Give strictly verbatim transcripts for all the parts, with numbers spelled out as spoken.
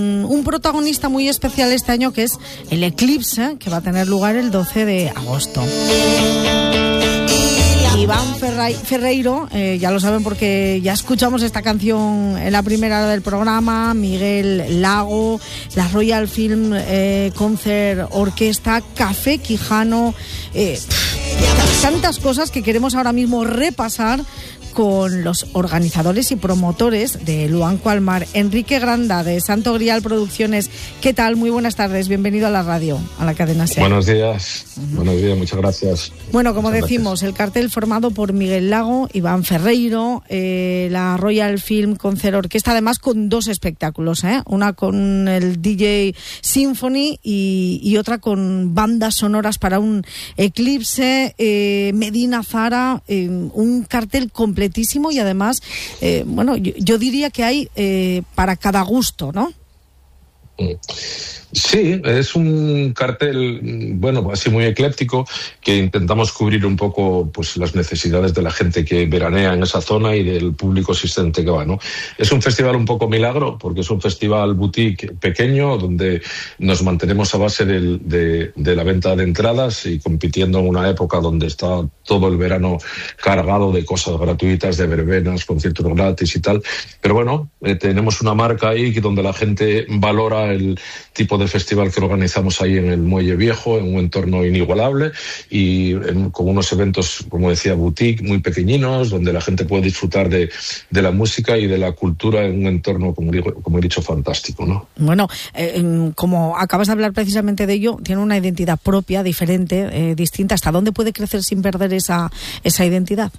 un protagonista muy especial este año, que es el eclipse, que va a tener lugar el doce de agosto. Iván Ferreiro, eh, ya lo saben porque ya escuchamos esta canción en la primera hora del programa, Miguel Lago, la Royal Film eh, Concert Orquesta, Café Quijano, eh, pff, tantas cosas que queremos ahora mismo repasar con los organizadores y promotores de Luanco al Mar. Enrique Granda, de Santo Grial Producciones. ¿Qué tal? Muy buenas tardes. Bienvenido a la radio, a la cadena SER. Buenos días. Uh-huh. Buenos días, muchas gracias. Bueno, como muchas decimos, gracias. El cartel formado por Miguel Lago, Iván Ferreiro, eh, la Royal Film Concert Orquesta, además con dos espectáculos, ¿eh? Una con el D J Symphony y, y otra con bandas sonoras para un eclipse, eh, Medina Zara, eh, un cartel completo y además, eh, bueno, yo, yo diría que hay eh, para cada gusto, ¿no? Sí, es un cartel, bueno, así muy ecléctico, que intentamos cubrir un poco pues las necesidades de la gente que veranea en esa zona y del público asistente que va, ¿no? Es un festival un poco milagro, porque es un festival boutique pequeño, donde nos mantenemos a base de, de, de la venta de entradas y compitiendo en una época donde está todo el verano cargado de cosas gratuitas, de verbenas, conciertos gratis y tal. Pero bueno, eh, tenemos una marca ahí donde la gente valora el tipo de festival que organizamos ahí en el Muelle Viejo, en un entorno inigualable y en, con unos eventos, como decía, boutique, muy pequeñinos, donde la gente puede disfrutar de, de la música y de la cultura en un entorno, como, digo, como he dicho, fantástico, ¿no? Bueno, eh, como acabas de hablar precisamente de ello, tiene una identidad propia, diferente, eh, distinta. ¿Hasta dónde puede crecer sin perder esa, esa identidad?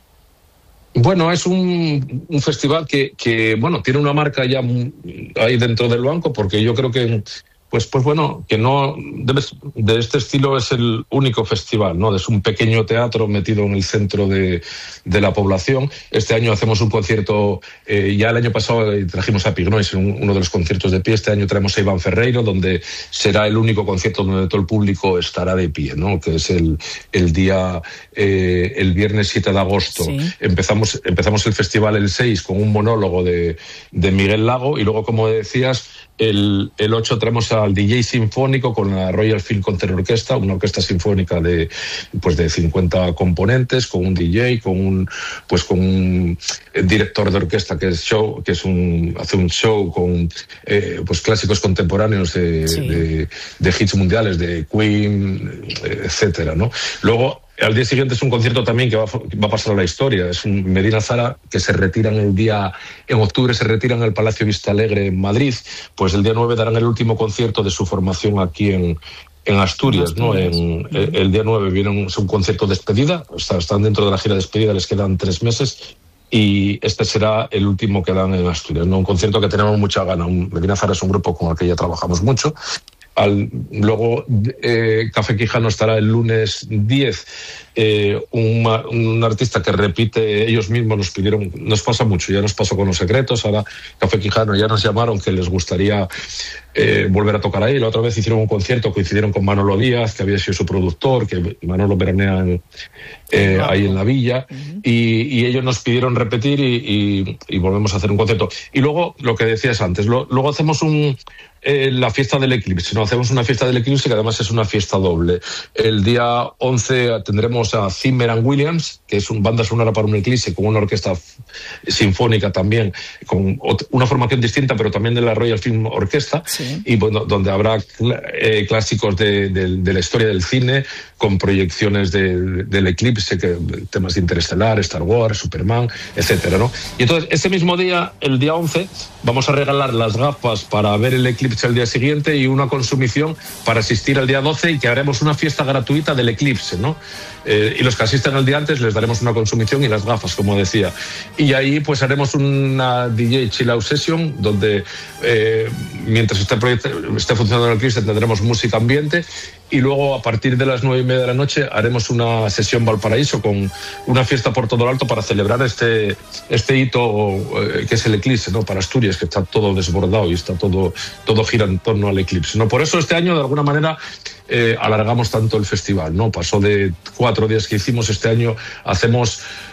Bueno, es un, un festival que, que, bueno, tiene una marca ya ahí dentro del banco, porque yo creo que, pues, pues bueno, que no, de, de este estilo es el único festival, ¿no? Es un pequeño teatro metido en el centro de, de la población. Este año hacemos un concierto, eh, ya el año pasado trajimos a Pignois en uno de los conciertos de pie, este año traemos a Iván Ferreiro, donde será el único concierto donde todo el público estará de pie, ¿no? Que es el, el día, eh, el viernes siete de agosto. Sí. Empezamos, empezamos el festival el seis con un monólogo de, de Miguel Lago y luego, como decías, el, el ocho traemos al D J sinfónico con la Royal Film Concert Orquesta, una orquesta sinfónica de, pues de cincuenta componentes, con un D J, con un, pues con un director de orquesta que es show, que es un, hace un show con eh, pues clásicos contemporáneos de, sí. de, de hits mundiales, de Queen, etcétera, ¿no? Luego, al día siguiente es un concierto también que va, va a pasar a la historia. Es un Medina Zara que se retiran el día, en octubre se retiran en el Palacio Vista Alegre en Madrid. Pues el día nueve darán el último concierto de su formación aquí en, en Asturias, ¿no? En, el, el día nueve viene un, un concierto de despedida. O sea, están dentro de la gira de despedida, les quedan tres meses. Y este será el último que dan en Asturias, ¿no? Un concierto que tenemos mucha gana. Un, Medina Zara es un grupo con el que ya trabajamos mucho. Al, luego eh, Café Quijano estará el lunes diez, eh, un, un artista que repite, ellos mismos nos pidieron, nos pasa mucho, ya nos pasó con Los Secretos, ahora Café Quijano ya nos llamaron que les gustaría eh, volver a tocar ahí. La otra vez hicieron un concierto, coincidieron con Manolo Díaz, que había sido su productor, que Manolo veranea en, eh, ahí en la villa, uh-huh. y, y ellos nos pidieron repetir y, y, y volvemos a hacer un concierto. Y luego, lo que decías antes, lo, luego hacemos un Eh, la fiesta del eclipse, ¿no? Hacemos una fiesta del eclipse que además es una fiesta doble. El día once tendremos a Zimmer and Williams, que es una banda sonora para un eclipse con una orquesta sinfónica también, con una formación distinta, pero también de la Royal Film Orquesta, sí. Y bueno, donde habrá eh, clásicos de, de, de la historia del cine, con proyecciones de, del eclipse, que, temas de Interestelar, Star Wars, Superman, etcétera, ¿no? Y entonces, ese mismo día, el día once, vamos a regalar las gafas para ver el eclipse el día siguiente y una consumición para asistir al día doce, y que haremos una fiesta gratuita del eclipse, ¿no? Eh, y los que asisten al día antes les daremos una consumición y las gafas, como decía. Y ahí pues haremos una D J Chill Out Session, donde eh, mientras esté, esté funcionando el eclipse tendremos música ambiente, y luego a partir de las nueve y media de la noche haremos una sesión Valparaíso con una fiesta por todo lo alto para celebrar este, este hito eh, que es el eclipse, ¿no? Para Asturias, que está todo desbordado y está todo, todo gira en torno al eclipse, ¿no? Por eso este año, de alguna manera, eh, alargamos tanto el festival, ¿no? Pasó de cuatro días que hicimos, este año hacemos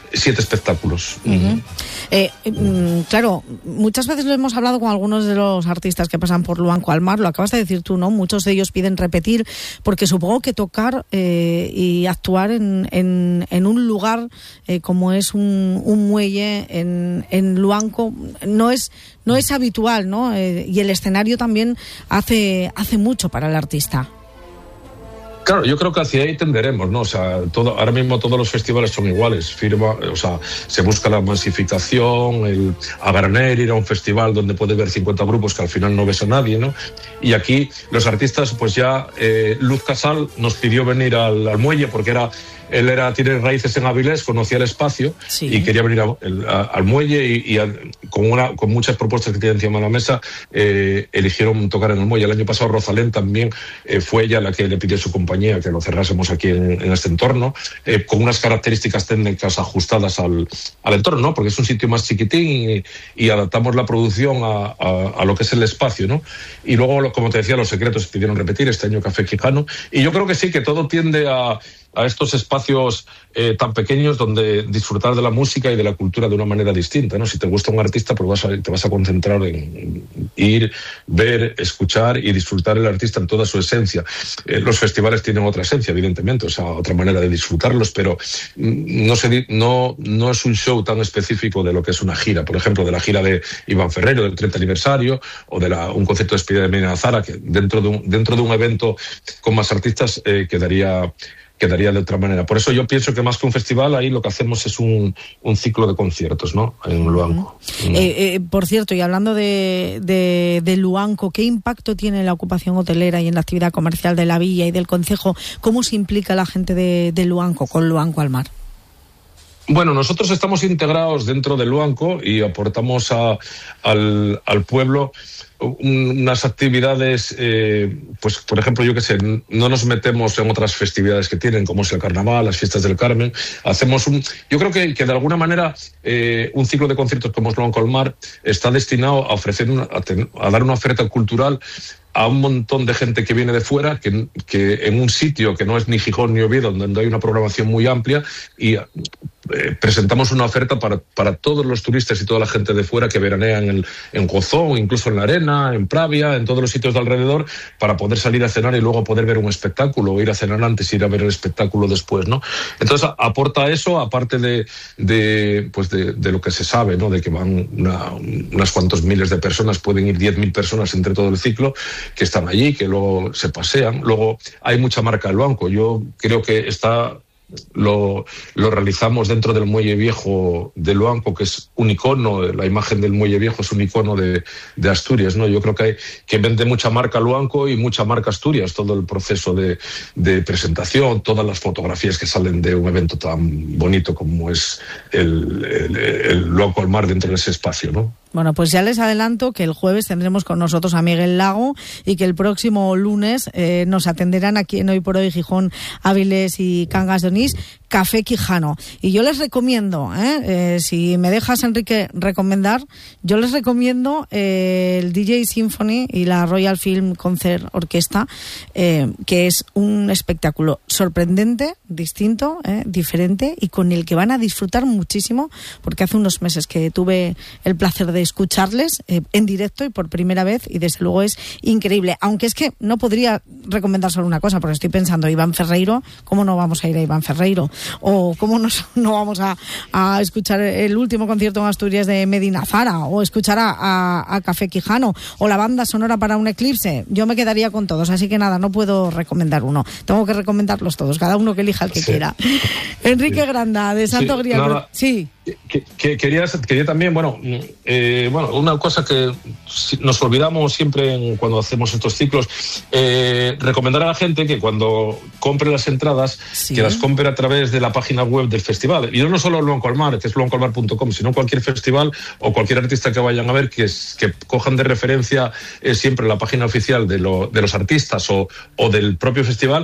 siete espectáculos. Uh-huh. Eh, mm, claro, muchas veces lo hemos hablado con algunos de los artistas que pasan por Luanco al Mar, lo acabas de decir tú, ¿no? Muchos de ellos piden repetir, porque supongo que tocar eh, y actuar en, en, en un lugar eh, como es un, un muelle en, en Luanco no es, no es habitual, ¿no? Eh, y el escenario también hace, hace mucho para el artista. Claro, yo creo que hacia ahí tenderemos, ¿no? O sea, todo, ahora mismo todos los festivales son iguales. Firma, o sea, se busca la masificación, el a granel, ir a un festival donde puede ver cincuenta grupos que al final no ves a nadie, ¿no? Y aquí los artistas, pues ya eh, Luz Casal nos pidió venir al, al muelle porque era él era tiene raíces en Avilés, conocía el espacio, sí, y quería venir a, a, al muelle y, y a, con, una, con muchas propuestas que tiene encima de la mesa, eh, eligieron tocar en el muelle. El año pasado Rosalén también eh, fue ella la que le pidió a su compañía que lo cerrásemos aquí en, en este entorno, eh, con unas características técnicas ajustadas al, al entorno, ¿no? Porque es un sitio más chiquitín y, y adaptamos la producción a, a, a lo que es el espacio, ¿no? Y luego, como te decía, Los Secretos pidieron repetir, este año Café Quijano, y yo creo que sí, que todo tiende a a estos espacios eh, tan pequeños donde disfrutar de la música y de la cultura de una manera distinta, ¿no? Si te gusta un artista, pues vas a, te vas a concentrar en ir, ver, escuchar y disfrutar el artista en toda su esencia. Eh, los festivales tienen otra esencia, evidentemente, o sea, otra manera de disfrutarlos, pero no, se, no, no es un show tan específico de lo que es una gira, por ejemplo, de la gira de Iván Ferreiro del treinta aniversario o de la, un concierto de despedida de Medina Zara, que dentro de un, dentro de un evento con más artistas eh, quedaría... quedaría de otra manera. Por eso yo pienso que más que un festival, ahí lo que hacemos es un, un ciclo de conciertos, ¿no? En Luanco. Uh-huh. eh, eh, por cierto, y hablando de, de, de Luanco, ¿qué impacto tiene la ocupación hotelera y en la actividad comercial de la villa y del concejo? ¿Cómo se implica la gente de, de Luanco con Luanco al Mar? Bueno, nosotros estamos integrados dentro de Luanco y aportamos a, al, al pueblo unas actividades, eh, pues por ejemplo, yo qué sé, no nos metemos en otras festividades que tienen, como es el carnaval, las fiestas del Carmen. Hacemos un, yo creo que, que de alguna manera eh, un ciclo de conciertos como es Luanco al Mar está destinado a ofrecer una, a, ten, a dar una oferta cultural a un montón de gente que viene de fuera, que, que en un sitio que no es ni Gijón ni Oviedo, donde hay una programación muy amplia, y eh, presentamos una oferta para, para todos los turistas y toda la gente de fuera que veranea en, el, en Gozón, incluso en la Arena, en Pravia, en todos los sitios de alrededor, para poder salir a cenar y luego poder ver un espectáculo, o ir a cenar antes y ir a ver el espectáculo después, ¿no? Entonces aporta eso, aparte de, de, pues de, de lo que se sabe, ¿no? De que van una, unas cuantos miles de personas, pueden ir diez mil personas entre todo el ciclo, que están allí, que luego se pasean. Luego hay mucha marca del Luanco. Yo creo que está lo, lo realizamos dentro del Muelle Viejo de Luanco, que es un icono, la imagen del Muelle Viejo es un icono de, de Asturias, ¿no? Yo creo que hay, que vende mucha marca Luanco y mucha marca Asturias, todo el proceso de, de presentación, todas las fotografías que salen de un evento tan bonito como es el, el, el Luanco al Mar dentro de ese espacio, ¿no? Bueno, pues ya les adelanto que el jueves tendremos con nosotros a Miguel Lago y que el próximo lunes eh, nos atenderán aquí en Hoy por Hoy Gijón, Áviles y Cangas de Onís, Café Quijano. Y yo les recomiendo, ¿eh? Eh, si me dejas, Enrique, recomendar, yo les recomiendo eh, el D J Symphony y la Royal Film Concert Orquesta, eh, que es un espectáculo sorprendente, distinto, eh, diferente y con el que van a disfrutar muchísimo, porque hace unos meses que tuve el placer de escucharles eh, en directo y por primera vez, y desde luego es increíble. Aunque es que no podría recomendar solo una cosa, porque estoy pensando, Iván Ferreiro, ¿cómo no vamos a ir a Iván Ferreiro? O ¿cómo nos, no vamos a, a escuchar el último concierto en Asturias de Medina Zara? O escuchar a, a, a Café Quijano, o la banda sonora para un eclipse. Yo me quedaría con todos, así que nada, no puedo recomendar uno. Tengo que recomendarlos todos, cada uno que elija el que sí. quiera. Enrique sí. Granda, de Santo sí, Grial. Sí. Que, que, quería, quería también, bueno, eh, bueno, una cosa que nos olvidamos siempre en, cuando hacemos estos ciclos, eh, recomendar a la gente que cuando compre las entradas, sí. que las compre a través de la página web del festival. Y no solo Luanco al Mar, que es luanco al mar punto com, sino cualquier festival o cualquier artista que vayan a ver, que, es, que cojan de referencia eh, siempre la página oficial de, lo, de los artistas o, o del propio festival,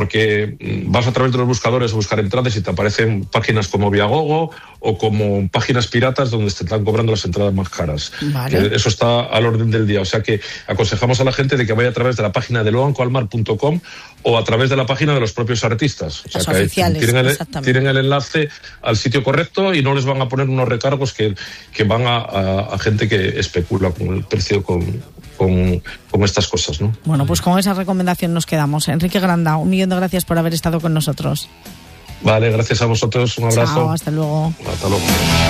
porque vas a través de los buscadores a buscar entradas y te aparecen páginas como Viagogo o como páginas piratas donde te están cobrando las entradas más caras. Vale. Eso está al orden del día. O sea que aconsejamos a la gente de que vaya a través de la página de luanco al mar punto com o a través de la página de los propios artistas. O sea, los que oficiales. Tienen el, tiren el enlace al sitio correcto y no les van a poner unos recargos que, que van a, a, a gente que especula con el precio con, con, con estas cosas, ¿no? Bueno, pues con esa recomendación nos quedamos. Enrique Granda, un millón de gracias por haber estado con nosotros. Vale, gracias a vosotros, un abrazo. Chao, hasta luego. Hasta luego.